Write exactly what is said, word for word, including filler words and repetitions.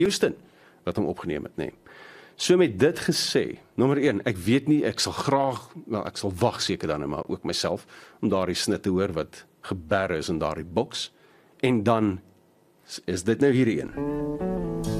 Houston wat hom opgeneem het, nee. So met dit gesê, nommer een, ek weet nie, ek sal graag, wel ek sal wag seker dan, maar ook myself, om daardie snit te hoor wat geberre is in daardie boks, en dan is dit nou hierdie een.